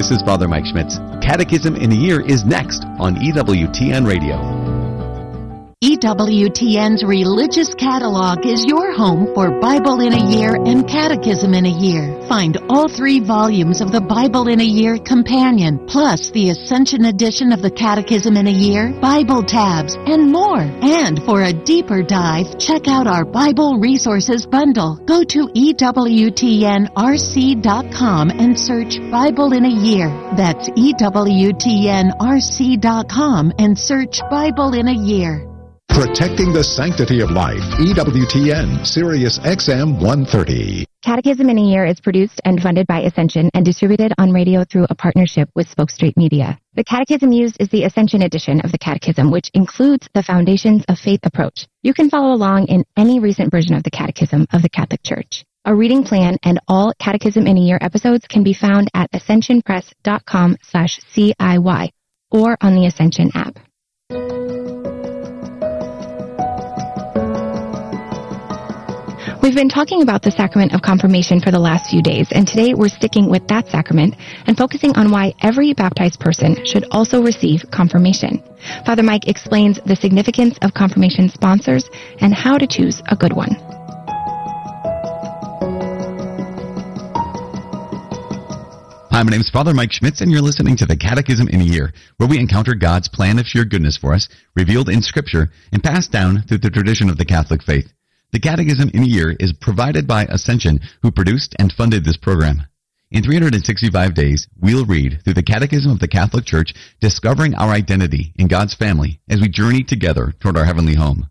This is Father Mike Schmitz. Catechism in a Year is next on EWTN Radio. EWTN's Religious Catalog is your home for Bible in a Year and Catechism in a Year. Find all 3 volumes of the Bible in a Year Companion, plus the Ascension edition of the Catechism in a Year, Bible tabs, and more. And for a deeper dive, check out our Bible Resources Bundle. Go to EWTNRC.com and search Bible in a Year. That's EWTNRC.com and search Bible in a Year. Protecting the sanctity of life. EWTN, Sirius XM 130. Catechism in a Year is produced and funded by Ascension and distributed on radio through a partnership with Spoke Street Media. The catechism used is the Ascension edition of the Catechism, which includes the Foundations of Faith approach. You can follow along in any recent version of the Catechism of the Catholic Church. A reading plan and all Catechism in a Year episodes can be found at ascensionpress.com/CIY or on the Ascension app. We've been talking about the sacrament of confirmation for the last few days, and today we're sticking with that sacrament and focusing on why every baptized person should also receive confirmation. Father Mike explains the significance of confirmation sponsors and how to choose a good one. Hi, my name is Father Mike Schmitz, and you're listening to the Catechism in a Year, where we encounter God's plan of sheer goodness for us, revealed in Scripture and passed down through the tradition of the Catholic faith. The Catechism in a Year is provided by Ascension, who produced and funded this program. In 365 days, we'll read through the Catechism of the Catholic Church, discovering our identity in God's family as we journey together toward our heavenly home.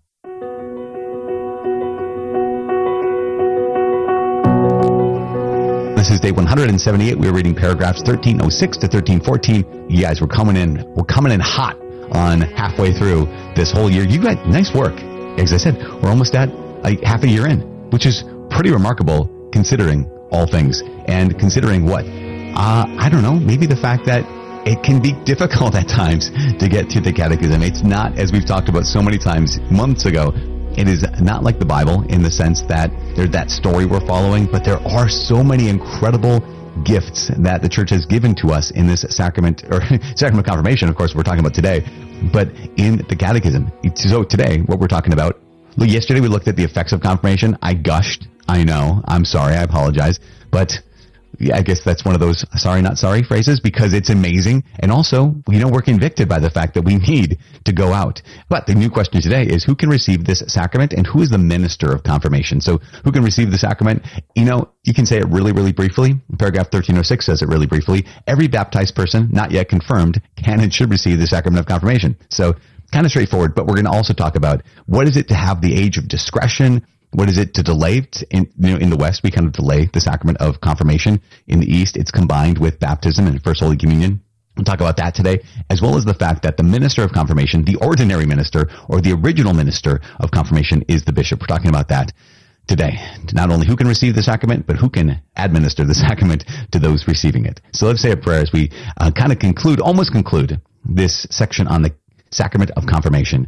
This is day 178. We're reading paragraphs 1306 to 1314. You guys, we're coming in hot on halfway through this whole year. You got nice work. As I said, we're almost at half a year in, which is pretty remarkable considering all things and considering what, I don't know, maybe the fact that it can be difficult at times to get to the Catechism. It's not, as we've talked about so many times months ago, it is not like the Bible in the sense that there's that story we're following, but there are so many incredible gifts that the Church has given to us in this sacrament, or sacrament of confirmation, of course, we're talking about today, but in the Catechism. So today, what we're talking about, yesterday we looked at the effects of confirmation. I gushed. I know. I'm sorry. I apologize. But yeah, I guess that's one of those sorry, not sorry phrases, because it's amazing. And also, we're convicted by the fact that we need to go out. But the new question today is, who can receive this sacrament and who is the minister of confirmation? So who can receive the sacrament? You can say it really, really briefly. Paragraph 1306 says it really briefly. Every baptized person, not yet confirmed, can and should receive the sacrament of confirmation. So kind of straightforward, but we're going to also talk about what is it to have the age of discretion. What is it to delay? In the West, we kind of delay the sacrament of confirmation. In the East, it's combined with baptism and First Holy Communion. We'll talk about that today, as well as the fact that the minister of confirmation, the ordinary minister, or the original minister of confirmation, is the bishop. We're talking about that today. Not only who can receive the sacrament, but who can administer the sacrament to those receiving it. So let's say a prayer as we almost conclude this section on the sacrament of confirmation.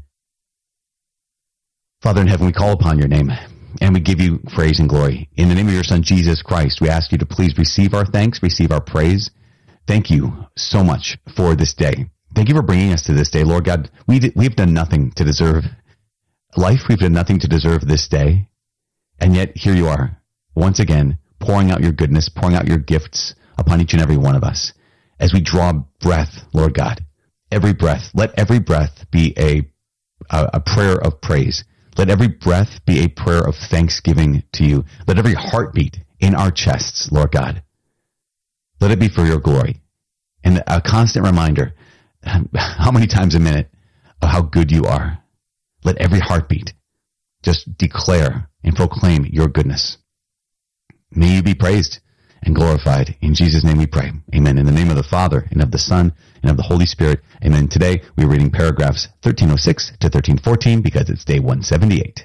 Father in heaven, we call upon your name, and we give you praise and glory. In the name of your Son, Jesus Christ, we ask you to please receive our thanks, receive our praise. Thank you so much for this day. Thank you for bringing us to this day. Lord God, we've done nothing to deserve life. We've done nothing to deserve this day. And yet here you are, once again, pouring out your goodness, pouring out your gifts upon each and every one of us. As we draw breath, Lord God, every breath, let every breath be a prayer of praise. Let every breath be a prayer of thanksgiving to you. Let every heartbeat in our chests, Lord God, let it be for your glory. And a constant reminder, how many times a minute, of how good you are. Let every heartbeat just declare and proclaim your goodness. May you be praised and glorified. In Jesus' name we pray. Amen. In the name of the Father, and of the Son, and of the Holy Spirit. Amen. Today we're reading paragraphs 1306 to 1314 because it's day 178.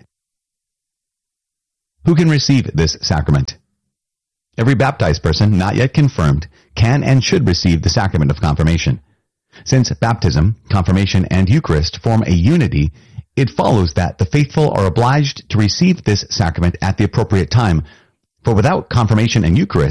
Who can receive this sacrament? Every baptized person, not yet confirmed, can and should receive the sacrament of confirmation. Since baptism, confirmation, and Eucharist form a unity, it follows that the faithful are obliged to receive this sacrament at the appropriate time. For without confirmation and Eucharist,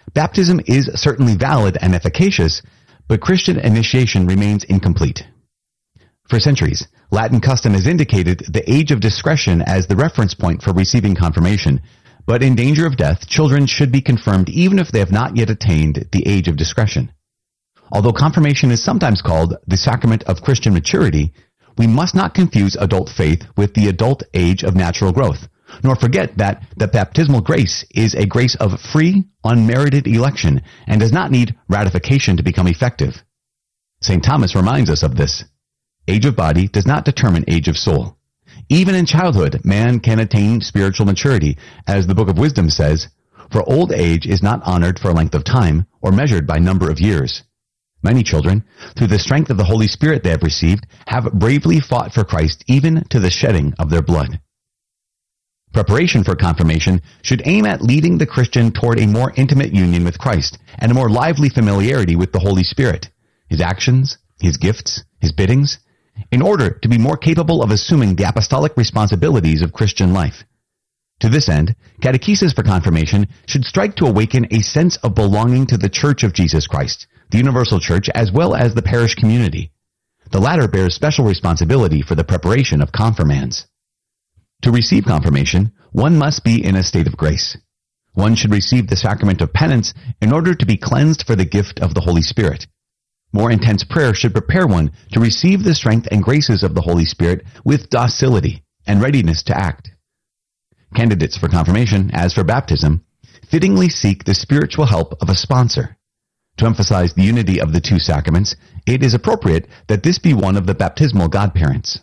Baptism is certainly valid and efficacious, but Christian initiation remains incomplete. For centuries, Latin custom has indicated the age of discretion as the reference point for receiving confirmation, but in danger of death, children should be confirmed even if they have not yet attained the age of discretion. Although confirmation is sometimes called the sacrament of Christian maturity, we must not confuse adult faith with the adult age of natural growth, nor forget that the baptismal grace is a grace of free, unmerited election and does not need ratification to become effective. St. Thomas reminds us of this. Age of body does not determine age of soul. Even in childhood, man can attain spiritual maturity, as the Book of Wisdom says, "For old age is not honored for length of time, or measured by number of years." Many children, through the strength of the Holy Spirit they have received, have bravely fought for Christ even to the shedding of their blood. Preparation for confirmation should aim at leading the Christian toward a more intimate union with Christ and a more lively familiarity with the Holy Spirit, His actions, His gifts, His biddings, in order to be more capable of assuming the apostolic responsibilities of Christian life. To this end, catechesis for confirmation should strike to awaken a sense of belonging to the Church of Jesus Christ, the universal church, as well as the parish community. The latter bears special responsibility for the preparation of confirmands. To receive confirmation, one must be in a state of grace. One should receive the sacrament of penance in order to be cleansed for the gift of the Holy Spirit. More intense prayer should prepare one to receive the strength and graces of the Holy Spirit with docility and readiness to act. Candidates for confirmation, as for baptism, fittingly seek the spiritual help of a sponsor. To emphasize the unity of the two sacraments, it is appropriate that this be one of the baptismal godparents.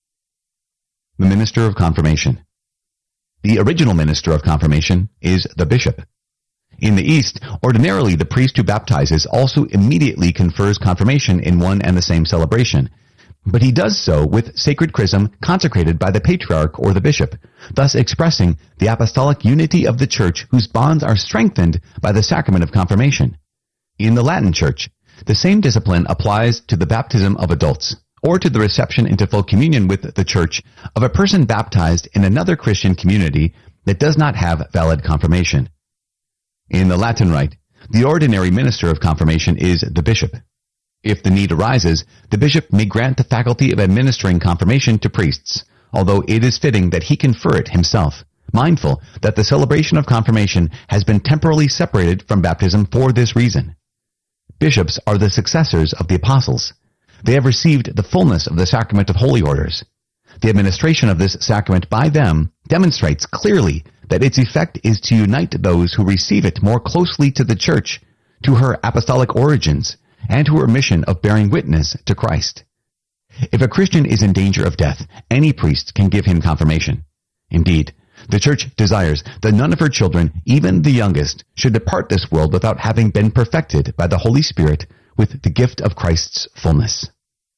The minister of confirmation. The original minister of confirmation is the bishop. In the East, ordinarily the priest who baptizes also immediately confers confirmation in one and the same celebration, but he does so with sacred chrism consecrated by the patriarch or the bishop, thus expressing the apostolic unity of the Church whose bonds are strengthened by the sacrament of confirmation. In the Latin Church, the same discipline applies to the baptism of adults, or to the reception into full communion with the Church of a person baptized in another Christian community that does not have valid confirmation. In the Latin Rite, the ordinary minister of confirmation is the bishop. If the need arises, the bishop may grant the faculty of administering confirmation to priests, although it is fitting that he confer it himself, mindful that the celebration of confirmation has been temporarily separated from baptism for this reason. Bishops are the successors of the apostles. They have received the fullness of the sacrament of holy orders. The administration of this sacrament by them demonstrates clearly that its effect is to unite those who receive it more closely to the Church, to her apostolic origins, and to her mission of bearing witness to Christ. If a Christian is in danger of death, any priest can give him confirmation. Indeed, the Church desires that none of her children, even the youngest, should depart this world without having been perfected by the Holy Spirit with the gift of Christ's fullness.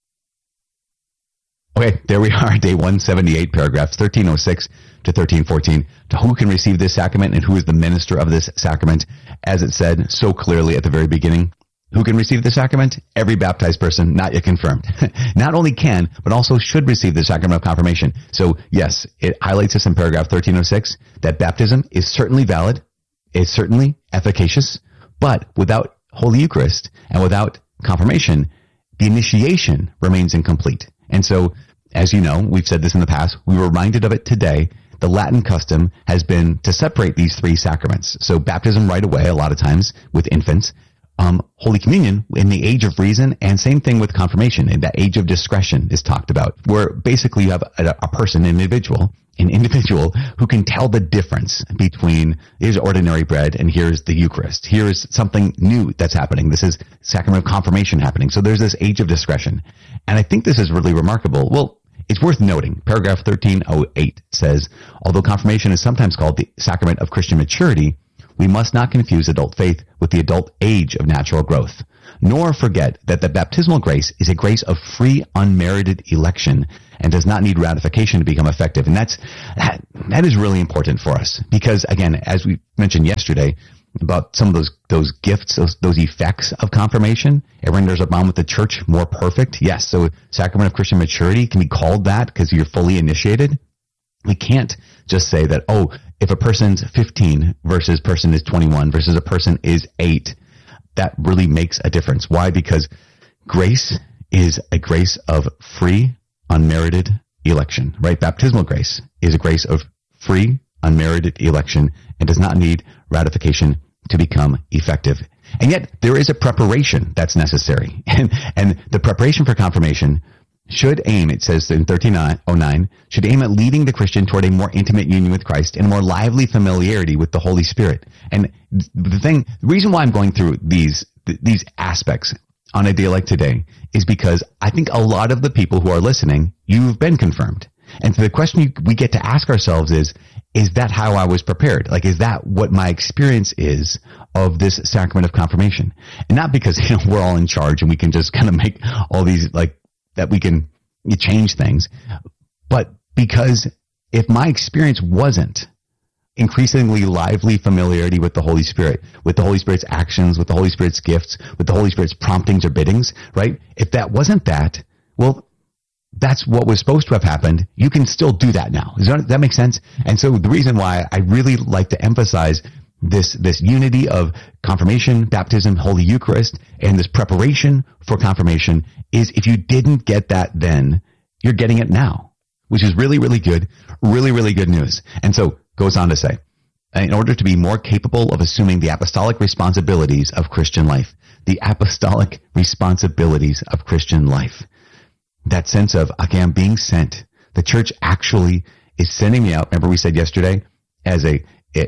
Okay, there we are, day 178, paragraphs 1306 to 1314, to who can receive this sacrament and who is the minister of this sacrament. As it said so clearly at the very beginning, who can receive the sacrament? Every baptized person not yet confirmed. Not only can, but also should receive the sacrament of confirmation. So yes, it highlights this in paragraph 1306, that baptism is certainly valid, is certainly efficacious, but without Holy Eucharist and without confirmation, the initiation remains incomplete. And so, as you know, we've said this in the past, we were reminded of it today. The Latin custom has been to separate these three sacraments. So baptism right away, a lot of times with infants, Holy Communion in the age of reason, and same thing with confirmation. In that age of discretion is talked about, where basically you have a person, an individual who can tell the difference between here's ordinary bread and here's the Eucharist. Here's something new that's happening. This is sacrament of confirmation happening. So there's this age of discretion. And I think this is really remarkable. Well, it's worth noting, paragraph 1308 says, although confirmation is sometimes called the sacrament of Christian maturity, we must not confuse adult faith with the adult age of natural growth, nor forget that the baptismal grace is a grace of free, unmerited election and does not need ratification to become effective. And that is really important for us because, again, as we mentioned yesterday about some of those gifts, those effects of confirmation, it renders a bond with the Church more perfect. Yes, so sacrament of Christian maturity can be called that because you're fully initiated. We can't just say that, if a person's 15 versus person is 21 versus a person is 8, that really makes a difference. Why? Because grace is a grace of free, unmerited election, right? Baptismal grace is a grace of free, unmerited election and does not need ratification to become effective. And yet there is a preparation that's necessary. And the preparation for confirmation should aim, it says in 1309, should aim at leading the Christian toward a more intimate union with Christ and a more lively familiarity with the Holy Spirit. And the reason why I'm going through these aspects on a day like today is because I think a lot of the people who are listening, you've been confirmed. And so the question we get to ask ourselves is that how I was prepared? Like, is that what my experience is of this sacrament of confirmation? And not because, we're all in charge and we can just kind of make all these, like, that we can change things, but because if my experience wasn't increasingly lively familiarity with the Holy Spirit, with the Holy Spirit's actions, with the Holy Spirit's gifts, with the Holy Spirit's promptings or biddings, right? If that wasn't that, well, that's what was supposed to have happened. You can still do that now. Does that make sense? And so the reason why I really like to emphasize this unity of confirmation, baptism, Holy Eucharist, and this preparation for confirmation is if you didn't get that then, you're getting it now, which is really, really good, really, really good news. And so goes on to say, in order to be more capable of assuming the apostolic responsibilities of Christian life, the apostolic responsibilities of Christian life, that sense of, okay, I'm being sent. The church actually is sending me out. Remember we said yesterday as a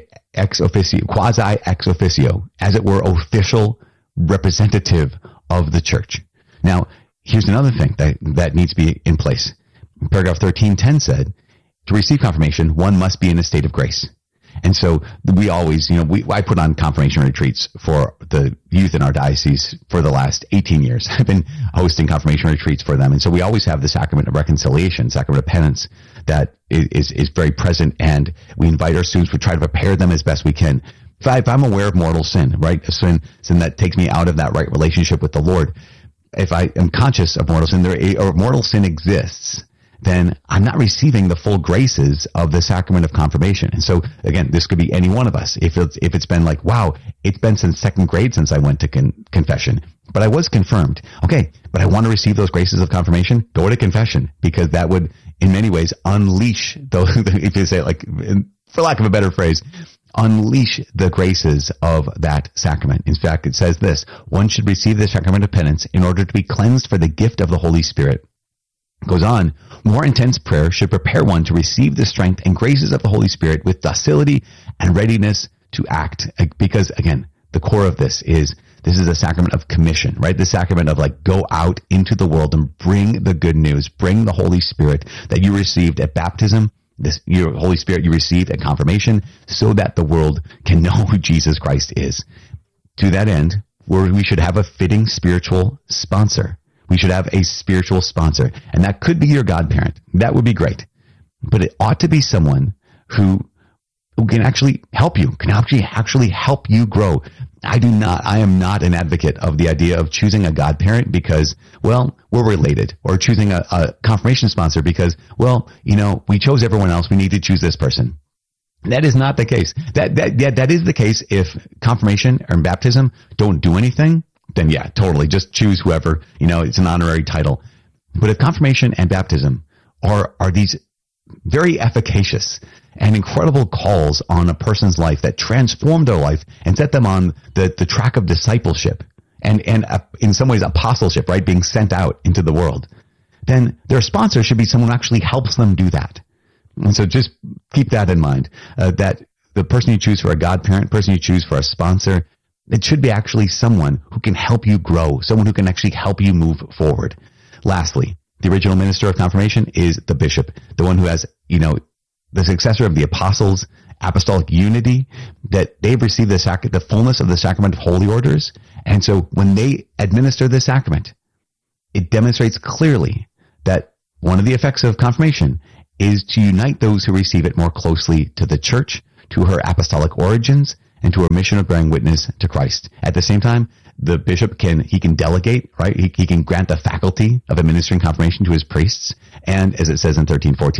ex officio, quasi ex officio, as it were, official representative of the church. Now, here's another thing that needs to be in place. Paragraph 1310 said, to receive confirmation, one must be in a state of grace. And so we always, I put on confirmation retreats for the youth in our diocese for the last 18 years. I've been hosting confirmation retreats for them. And so we always have the sacrament of reconciliation, sacrament of penance that is very present. And we invite our students, we try to prepare them as best we can. If I'm aware of mortal sin, right? A sin that takes me out of that right relationship with the Lord. If I am conscious of mortal sin, or mortal sin exists, then I'm not receiving the full graces of the sacrament of confirmation. And so, again, this could be any one of us. If it's been like, wow, it's been since second grade since I went to confession, but I was confirmed. Okay, but I want to receive those graces of confirmation, go to confession, because that would, in many ways, unleash those, if you say it like, for lack of a better phrase, unleash the graces of that sacrament. In fact, it says this, one should receive the sacrament of penance in order to be cleansed for the gift of the Holy Spirit. Goes on, more intense prayer should prepare one to receive the strength and graces of the Holy Spirit with docility and readiness to act. Because, again, the core of this is a sacrament of commission, right? The sacrament of like, go out into the world and bring the good news, bring the Holy Spirit that you received at baptism, your Holy Spirit you received at confirmation, so that the world can know who Jesus Christ is. To that end, we should have a fitting spiritual sponsor. We should have a spiritual sponsor, and that could be your godparent. That would be great. But it ought to be someone who can actually help you, can actually help you grow. I am not an advocate of the idea of choosing a godparent because, well, we're related, or choosing a confirmation sponsor because, well, we chose everyone else. We need to choose this person. That is not the case. That is the case if confirmation or baptism don't do anything. Then yeah, totally. Just choose whoever, it's an honorary title. But if confirmation and baptism are these very efficacious and incredible calls on a person's life that transform their life and set them on the track of discipleship and in some ways apostleship, right? Being sent out into the world, then their sponsor should be someone who actually helps them do that. And so just keep that in mind, that the person you choose for a godparent, person you choose for a sponsor, it should be actually someone who can help you grow, someone who can actually help you move forward. Lastly, the original minister of confirmation is the bishop, the one who has, the successor of the apostles, apostolic unity, that they've received the fullness of the sacrament of holy orders. And so when they administer the sacrament, it demonstrates clearly that one of the effects of confirmation is to unite those who receive it more closely to the church, to her apostolic origins, and to a mission of bearing witness to Christ. At the same time, the bishop can delegate, right? He can grant the faculty of administering confirmation to his priests. And as it says in 1314,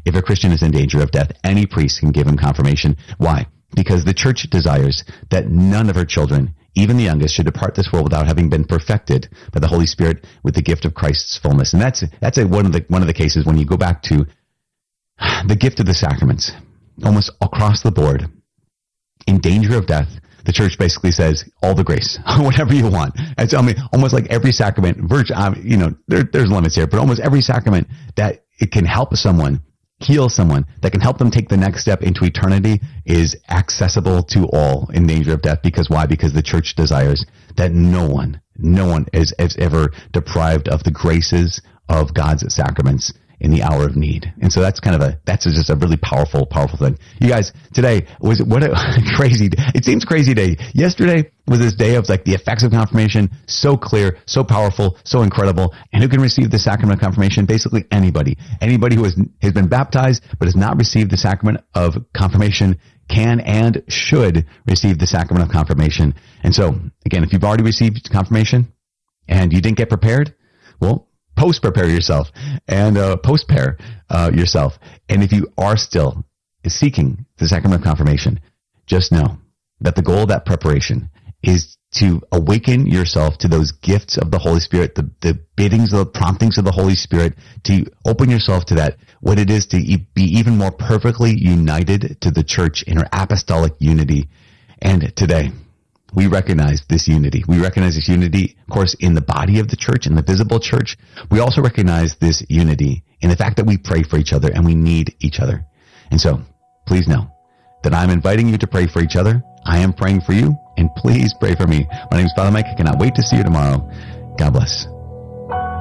if a Christian is in danger of death, any priest can give him confirmation. Why? Because the church desires that none of her children, even the youngest, should depart this world without having been perfected by the Holy Spirit with the gift of Christ's fullness. And that's one of the cases when you go back to the gift of the sacraments, almost across the board, in danger of death, the church basically says all the grace, whatever you want. It's, almost like every sacrament, there's limits here, but almost every sacrament that it can help someone, heal someone, that can help them take the next step into eternity is accessible to all in danger of death. Because why? Because the church desires that no one is ever deprived of the graces of God's sacraments in the hour of need. And so that's just a really powerful thing. You guys, today what a crazy day. It seems crazy day. Yesterday was this day of like the effects of confirmation, so clear, so powerful, so incredible. And who can receive the sacrament of confirmation? Basically anybody who has been baptized but has not received the sacrament of confirmation can and should receive the sacrament of confirmation. And so again, if you've already received confirmation and you didn't get prepared, well, post-prepare yourself and post-pair yourself. And if you are still seeking the sacrament of confirmation, just know that the goal of that preparation is to awaken yourself to those gifts of the Holy Spirit, the biddings, the promptings of the Holy Spirit, to open yourself to that, what it is to be even more perfectly united to the church in her apostolic unity. And today, we recognize this unity. We recognize this unity, of course, in the body of the church, in the visible church. We also recognize this unity in the fact that we pray for each other and we need each other. And so, please know that I'm inviting you to pray for each other. I am praying for you, and please pray for me. My name is Father Mike. I cannot wait to see you tomorrow. God bless.